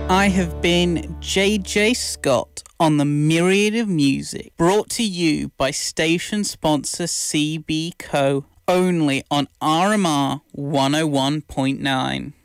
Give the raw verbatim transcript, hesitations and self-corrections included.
I have been J J Scott on the Myriad of Music, brought to you by station sponsor C B Co, only on R M R one oh one point nine.